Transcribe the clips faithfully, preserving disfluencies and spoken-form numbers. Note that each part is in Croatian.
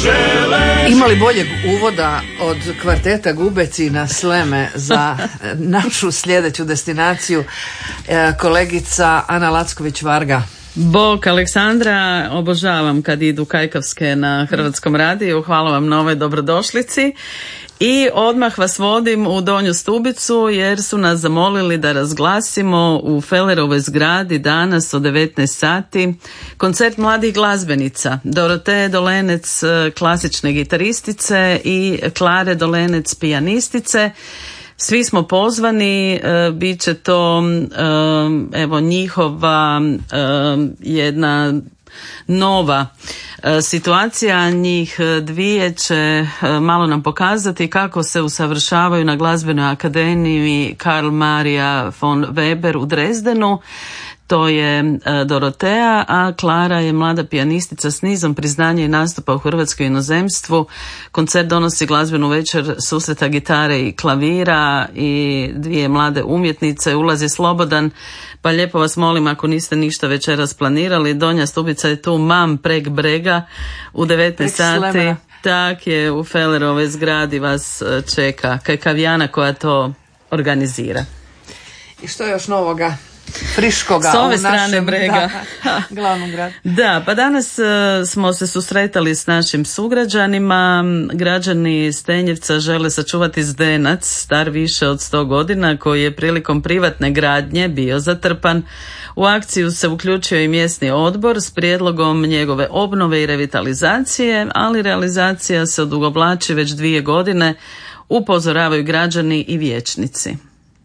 žele. Imali boljeg uvoda od kvarteta Gubeci na Sleme za našu sljedeću destinaciju, kolegica Ana Lacković-Varga. Bok Aleksandra, obožavam kad idu kajkavske na Hrvatskom radiju, hvala vam na ovoj dobrodošlici. I odmah vas vodim u Donju Stubicu jer su nas zamolili da razglasimo u Fellerovoj zgradi danas od devetnaest sati koncert mladih glazbenica Doroteje Dolenec, klasične gitaristice, i Klare Dolenec, pijanistice. Svi smo pozvani, bit će to evo njihova jedna nova situacija. Njih dvije će malo nam pokazati kako se usavršavaju na glazbenoj akademiji Karl Maria von Weber u Drezdenu. To je Doroteja, a Klara je mlada pijanistica s nizom priznanja i nastupa u Hrvatskoj inozemstvu. Koncert donosi glazbenu večer susreta gitare i klavira i dvije mlade umjetnice. Ulaz je slobodan, pa lijepo vas molim, ako niste ništa večeras planirali, Donja Stubica je tu, mam prek brega u devetnaest sati. Tak je, u Fellerovoj zgradi vas čeka Kajkavijana koja to organizira. I što je još novoga? Friškoga s ove u strane našem, brega. Da, glavnom gradu. Da, pa danas uh, smo se susretali s našim sugrađanima. Građani Stenjevca žele sačuvati zdenac star više od sto godina koji je prilikom privatne gradnje bio zatrpan. U akciju se uključio i mjesni odbor s prijedlogom njegove obnove i revitalizacije, ali realizacija se odugovlači već dvije godine, upozoravaju građani i vijećnici.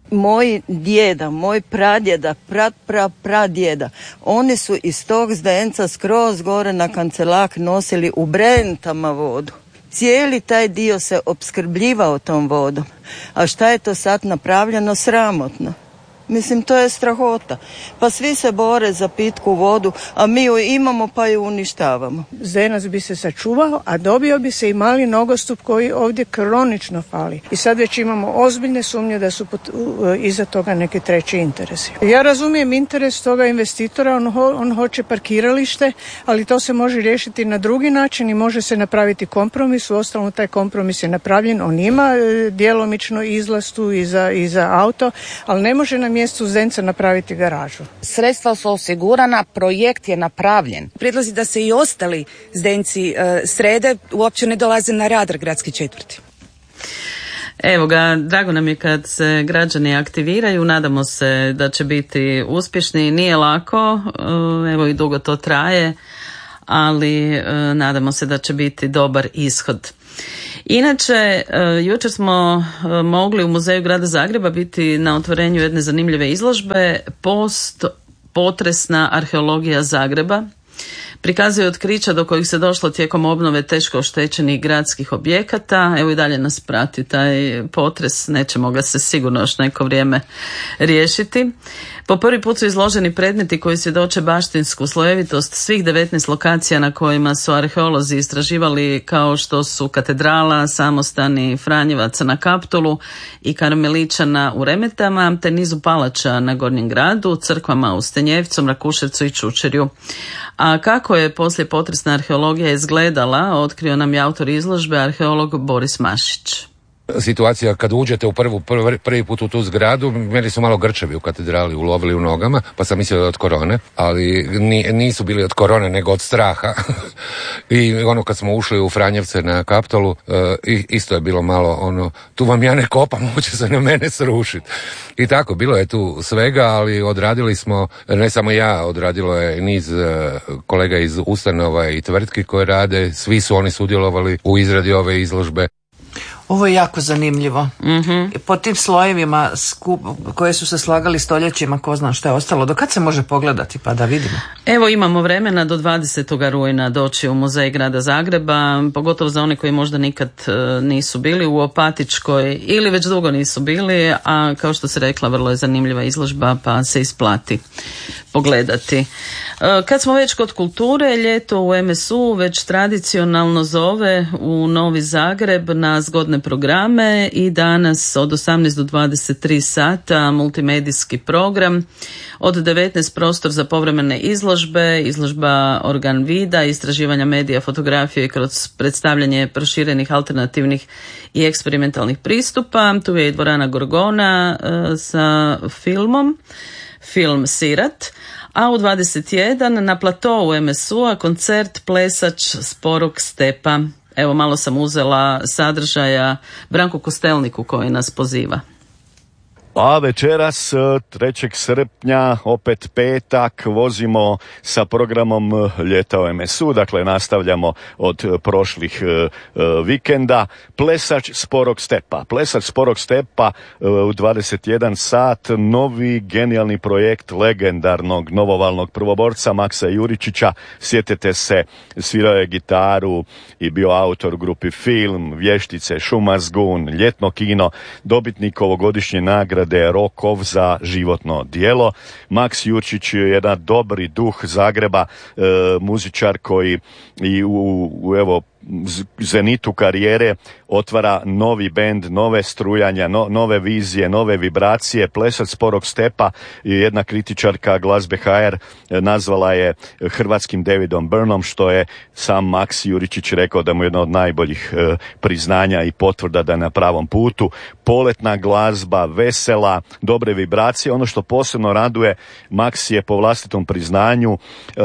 Moj djeda, moj pradjeda, prad, pra, pradjeda, oni su iz tog zdenca skroz gore na Kancelak nosili u brentama vodu. Cijeli taj dio se opskrbljivao tom vodom. A šta je to sad napravljeno? Sramotno. Mislim, to je strahota. Pa svi se bore za pitku vodu, a mi ju imamo pa ju uništavamo. Zdenac bi se sačuvao, a dobio bi se i mali nogostup koji ovdje kronično fali. I sad već imamo ozbiljne sumnje da su pot, uh, iza toga neki treći interesi. Ja razumijem interes toga investitora, on, ho, on hoće parkiralište, ali to se može riješiti na drugi način i može se napraviti kompromis. Uostalom, taj kompromis je napravljen, on ima uh, djelomično izlaz tu i za, i za auto, ali ne može nam mjestu Zdenca napraviti garažu. Sredstva su osigurana, projekt je napravljen. Prijedlozi da se i ostali Zdenci e, srede uopće ne dolaze na radar gradske četvrti. Evo ga, drago nam je kad se građani aktiviraju, nadamo se da će biti uspješni. Nije lako, evo i dugo to traje, ali nadamo se da će biti dobar ishod. Inače, jučer smo mogli u Muzeju Grada Zagreba biti na otvorenju jedne zanimljive izložbe Post potresna arheologija Zagreba. Prikazuje otkrića do kojih se došlo tijekom obnove teško oštećenih gradskih objekata. Evo i dalje nas prati taj potres, nećemo ga se sigurno još neko vrijeme riješiti. Po prvi put su izloženi predmeti koji svjedoče baštinsku slojevitost svih devetnaest lokacija na kojima su arheolozi istraživali, kao što su katedrala, samostani Franjevaca na Kaptolu i Karmeličana u Remetama, te nizu palača na Gornjem gradu, crkvama u Stenjevcu, Mrakuševcu i Čučerju. A kako je poslije potresna arheologija izgledala, otkrio nam je autor izložbe, arheolog Boris Mašić. Situacija kad uđete u prvu, prvi, prvi put u tu zgradu, meni su malo grčevi u katedrali ulovili u nogama, pa sam mislio od korone, ali nisu bili od korone nego od straha. I ono kad smo ušli u Franjevce na Kaptolu, isto je bilo malo ono, tu vam ja ne kopam, hoće se na mene srušiti. I tako, bilo je tu svega, ali odradili smo, ne samo ja, odradilo je niz kolega iz ustanova i tvrtki koje rade, svi su oni sudjelovali u izradi ove izložbe. Ovo je jako zanimljivo. Mm-hmm. Po tim slojevima skup, koje su se slagali stoljećima, ko zna što je ostalo. Do kad se može pogledati pa da vidimo? Evo, imamo vremena do dvadesetog rujna doći u Muzej Grada Zagreba, pogotovo za one koji možda nikad uh, nisu bili u Opatičkoj ili već dugo nisu bili, a kao što se rekla, vrlo je zanimljiva izložba pa se isplati pogledati. Uh, kad smo već kod kulture, ljeto u em es u već tradicionalno zove u Novi Zagreb na zgodne zabavne programe i danas od osamnaest do dvadeset tri sata multimedijski program. Od devetnaest prostor za povremene izložbe, izložba Organ vida, istraživanja medija, fotografije i kroz predstavljanje proširenih alternativnih i eksperimentalnih pristupa. Tu je i dvorana Gorgona e, sa filmom, film Sirat. A u dvadeset jedan na platou em es u-a koncert Plesač Sporog stepa. Evo, malo sam uzela sadržaja Branku Kostelniku koji nas poziva. A večeras, trećeg srpnja, opet petak, vozimo sa programom Ljeta u em es u, dakle nastavljamo od prošlih uh, vikenda. Plesač Sporog stepa. Plesač Sporog stepa uh, u dvadeset jedan sat, novi genijalni projekt legendarnog novovalnog prvoborca Maksa Juričića. Sjetite se, svirao je gitaru i bio autor grupi Film, Vještice, Šuma Zgun, Ljetno kino, dobitnik ovogodišnje nagrade Rokov za životno djelo. Maks Jurčić je jedan dobri duh Zagreba, e, muzičar koji i u, u evo zenitu karijere otvara novi bend, nove strujanja, no, nove vizije, nove vibracije. Plesač Sporog stepa je jedna kritičarka glazbe ha er nazvala je hrvatskim Davidom Byrnom, što je sam Maks Juričić rekao da mu je jedno od najboljih e, priznanja i potvrda da je na pravom putu. Poletna glazba, vesela, dobre vibracije. Ono što posebno raduje, Maks je po vlastitom priznanju e,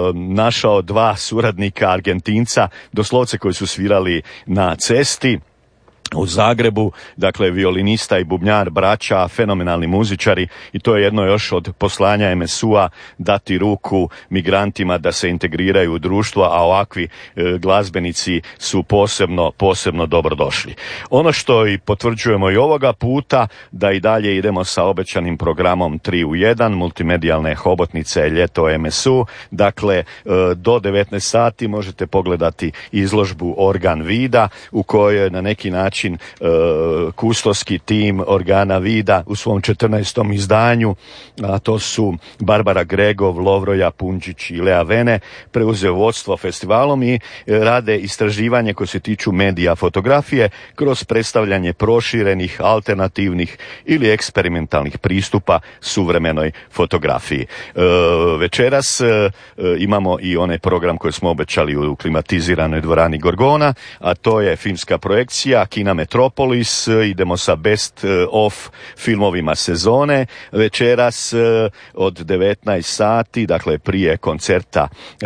našao dva suradnika Argentinca, doslovce koji su svirali na cesti u Zagrebu, dakle violinista i bubnjar, braća, fenomenalni muzičari, i to je jedno još od poslanja em es u-a, dati ruku migrantima da se integriraju u društvo, a ovakvi e, glazbenici su posebno, posebno dobrodošli. Ono što i potvrđujemo i ovoga puta, da i dalje idemo sa obećanim programom tri u jedan, multimedijalne hobotnice Ljeto em es u, dakle e, do devetnaest sati možete pogledati izložbu Organ vida, u kojoj na neki način način e, kustoski tim Organa vida u svom četrnaestom izdanju, a to su Barbara Gregov, Lovroja Punđić i Lea Vene, preuzeo vodstvo festivalom i rade istraživanje koje se tiču medija fotografije kroz predstavljanje proširenih, alternativnih ili eksperimentalnih pristupa suvremenoj fotografiji. E, večeras e, imamo i onaj program koji smo obećali u klimatiziranoj dvorani Gorgona, a to je filmska projekcija Kina Metropolis. Idemo sa best of filmovima sezone. Večeras od devetnaest sati, dakle prije koncerta e,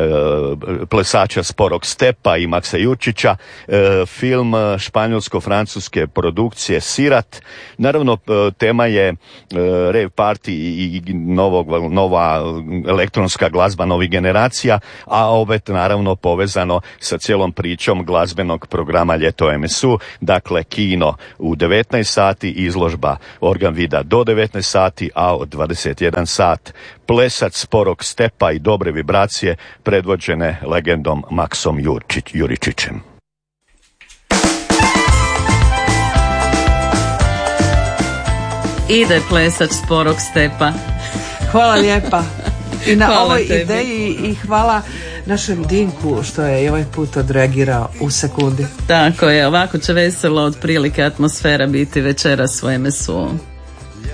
plesača Sporog stepa i Maksa Jurčića, e, film španjolsko-francuske produkcije Sirat. Naravno, tema je e, rave party i, i novog, nova elektronska glazba novih generacija, a opet naravno povezano sa cijelom pričom glazbenog programa Ljeto em es u, dakle kino u devetnaest sati, izložba Organ vida do devetnaest sati, a od dvadeset jedan sat plesač Sporog stepa i dobre vibracije predvođene legendom Maksom Jurčić, Juričićem. Ide plesač Sporog stepa. Hvala lijepa i na Hvala ovoj tebi. ideji i hvala našem Dinku što je i ovaj put odreagirao u sekundi. Tako je, ovako će veselo otprilike atmosfera biti večeras u em es u.